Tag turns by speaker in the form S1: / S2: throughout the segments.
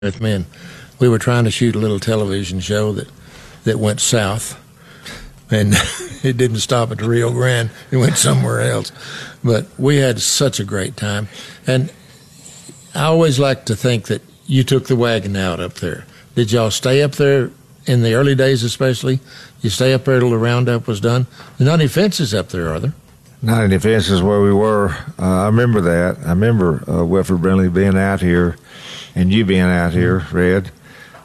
S1: with me, and we were trying to shoot a little television show that went south, and it didn't stop at the Rio Grande. It went somewhere else. But we had such a great time. And I always like to think that you took the wagon out up there. Did y'all stay up there in the early days especially? You stay up there till the roundup was done? There's not any fences up there, are there?
S2: Not any fences where we were. I remember that. I remember Wilford Brinley being out here and you being out here, Red.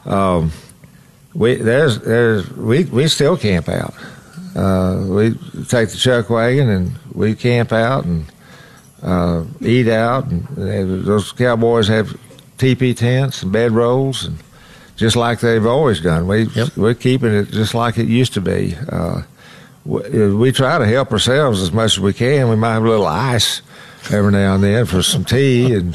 S2: We still camp out. We take the chuck wagon and we camp out and eat out. And those cowboys have teepee tents and bed rolls, and just like they've always done. We're keeping it just like it used to be. We try to help ourselves as much as we can. We might have a little ice every now and then for some tea and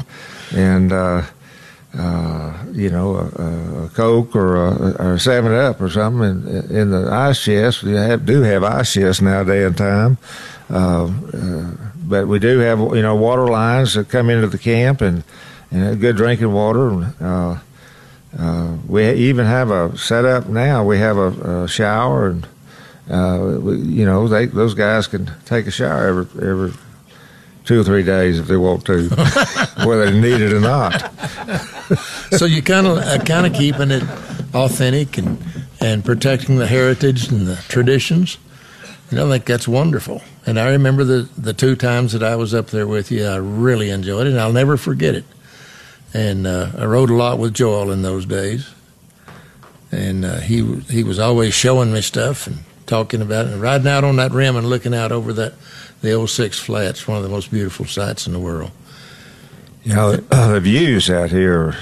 S2: a Coke or a 7-Up or something in the ice chest. We do have ice chests nowadays in time. But we do have, water lines that come into the camp and good drinking water. We even have a setup now. We have a shower, and those guys can take a shower every 2 or 3 days if they want to, whether they need it or not.
S1: So you kind of keeping it authentic and protecting the heritage and the traditions. I think that's wonderful. And I remember the 2 times that I was up there with you, I really enjoyed it, and I'll never forget it. And I rode a lot with Joel in those days, and he was always showing me stuff and talking about it, and riding out on that rim and looking out over the old Six Flats, one of the most beautiful sights in the world.
S2: The views out here,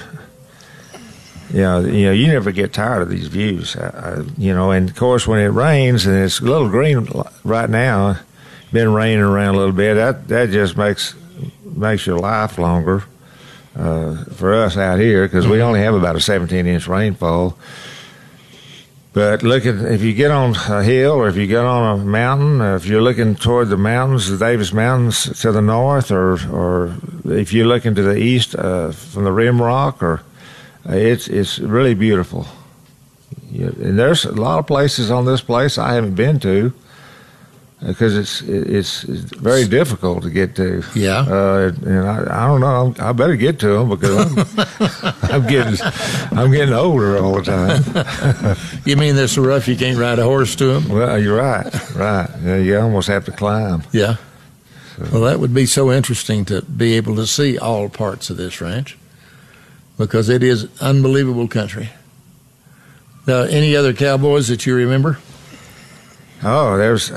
S2: you never get tired of these views, and of course when it rains and it's a little green right now, been raining around a little bit, that just makes your life longer for us out here, because we only have about a 17-inch rainfall. But if you get on a hill or if you get on a mountain, if you're looking toward the mountains, the Davis Mountains to the north, or if you're looking to the east from the Rim Rock, it's really beautiful. And there's a lot of places on this place I haven't been to because it's very difficult to get to.
S1: Yeah.
S2: And I don't know. I better get to them because I'm getting older all the time.
S1: You mean they're so rough you can't ride a horse to them?
S2: Well, you're right. You almost have to climb.
S1: Yeah. So. Well, that would be so interesting to be able to see all parts of this ranch, because it is unbelievable country. Now, any other cowboys that you remember?
S2: Oh,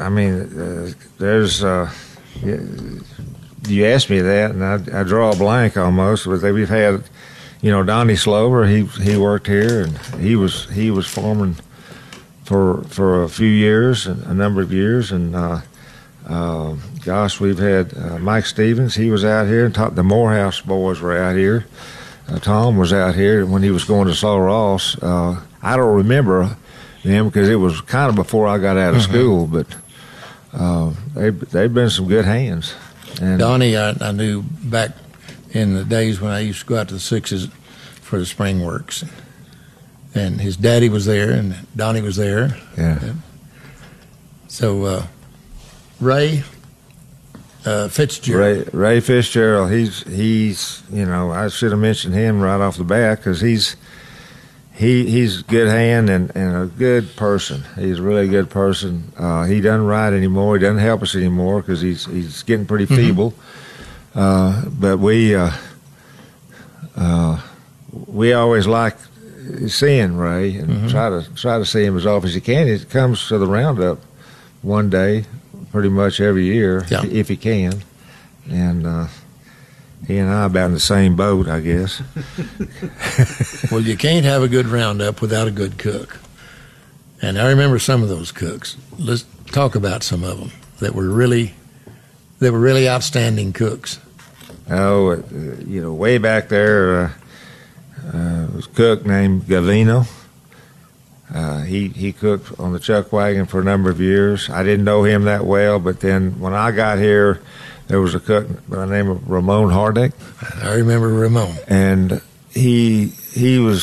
S2: you asked me that, and I draw a blank almost. We've had, Donnie Slover. He worked here, and he was foreman for a few years, a number of years, and we've had Mike Stevens. He was out here, and the Morehouse boys were out here. Tom was out here when he was going to Sul Ross. I don't remember them because it was kind of before I got out of school, but they've been some good hands. And
S1: Donnie, I knew back in the days when I used to go out to the Sixes for the spring works, and his daddy was there, and Donnie was there.
S2: Yeah.
S1: So Ray Fitzgerald.
S2: Ray Fitzgerald. He's I should have mentioned him right off the bat because he's a good hand and a good person. He's a really good person. He doesn't ride anymore. He doesn't help us anymore because he's getting pretty feeble. But we always like seeing Ray and try to see him as often as he can. He comes to the roundup one day, pretty much every year, if he can. And he and I about in the same boat, I guess.
S1: Well, you can't have a good roundup without a good cook. And I remember some of those cooks. Let's talk about some of them that were really outstanding cooks.
S2: Oh, way back there was a cook named Gavino. He cooked on the chuck wagon for a number of years. I didn't know him that well, but then when I got here, there was a cook by the name of Ramon Hardick.
S1: I remember Ramon.
S2: And he was